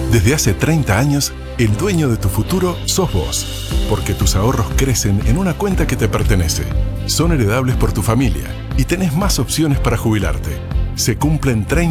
Desde hace 30 años, el dueño de tu futuro sos vos, porque tus ahorros crecen en una cuenta que te pertenece. Son heredables por tu familia y tenés más opciones para jubilarte. Se cumplen 30